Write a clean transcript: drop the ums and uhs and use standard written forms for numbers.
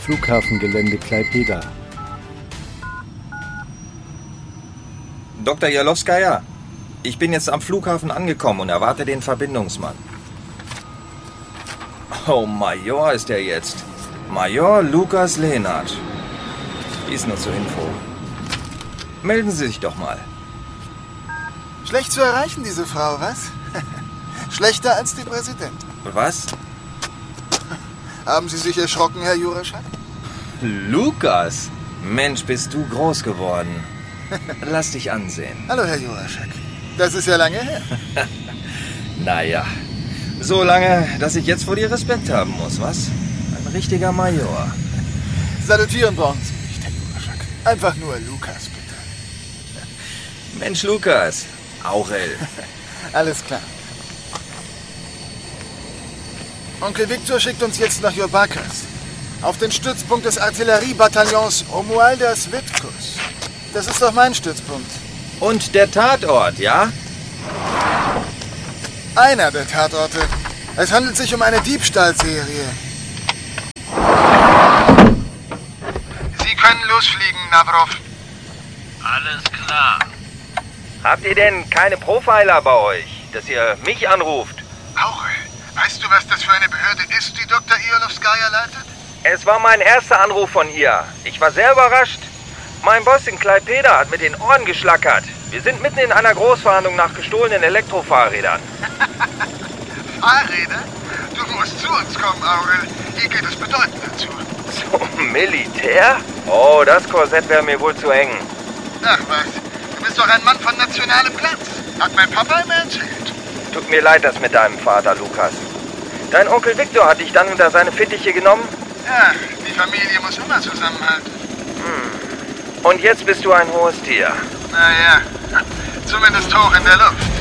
Flughafengelände Klaipėda. Dr. Jarlowskaja, ich bin jetzt am Flughafen angekommen und erwarte den Verbindungsmann. Oh, Major ist er jetzt. Major Lukas Lehnert. Dies nur zur Info. Melden Sie sich doch mal. Schlecht zu erreichen, diese Frau, was? Schlechter als die Präsidentin. Was? Haben Sie sich erschrocken, Herr Juraschak? Lukas? Mensch, bist du groß geworden. Lass dich ansehen. Hallo, Herr Juraschak. Das ist ja lange her. Naja, so lange, dass ich jetzt vor dir Respekt haben muss, was? Ein richtiger Major. Salutieren brauchen Sie nicht, Herr Juraschak. Einfach nur Lukas, bitte. Mensch, Lukas. Aurel. Alles klar. Onkel Viktor schickt uns jetzt nach Jurbarkas. Auf den Stützpunkt des Artilleriebataillons Romualdas Vitkus. Das ist doch mein Stützpunkt. Und der Tatort, ja? Einer der Tatorte. Es handelt sich um eine Diebstahlserie. Sie können losfliegen, Navrov. Alles klar. Habt ihr denn keine Profiler bei euch, dass ihr mich anruft? Aurel, weißt du, was das für eine Behörde ist, die Dr. Jarlowskaja leitet? Es war mein erster Anruf von ihr. Ich war sehr überrascht. Mein Boss in Klaipėda hat mit den Ohren geschlackert. Wir sind mitten in einer Großverhandlung nach gestohlenen Elektrofahrrädern. Fahrräder? Du musst zu uns kommen, Aurel. Hier geht es bedeutend dazu. Zum Militär? Oh, das Korsett wäre mir wohl zu eng. Ach was, du bist doch ein Mann von nationalem Glanz. Hat mein Papa immer erzählt. Tut mir leid, das mit deinem Vater, Lukas. Dein Onkel Viktor hat dich dann unter seine Fittiche genommen? Ja, die Familie muss immer zusammenhalten. Und jetzt bist du ein hohes Tier. Naja, zumindest hoch in der Luft.